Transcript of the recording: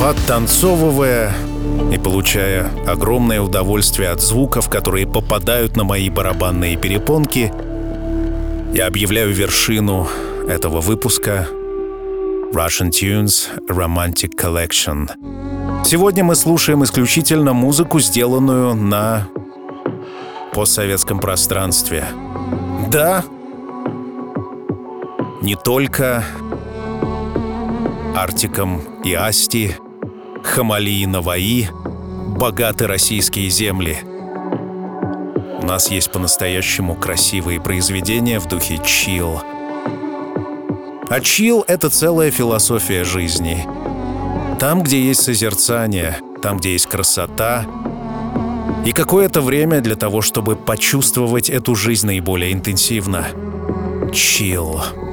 Подтанцовывая и получая огромное удовольствие от звуков, которые попадают на мои барабанные перепонки, я объявляю вершину этого выпуска Russian Tunes Romantic Collection. Сегодня мы слушаем исключительно музыку, сделанную на постсоветском пространстве. Да, не только Артиком и Асти, Хамали и Наваи богаты российские земли. У нас есть по-настоящему красивые произведения в духе чилл. А чилл — это целая философия жизни. Там, где есть созерцание, там, где есть красота, и какое-то время для того, чтобы почувствовать эту жизнь наиболее интенсивно. Чилл.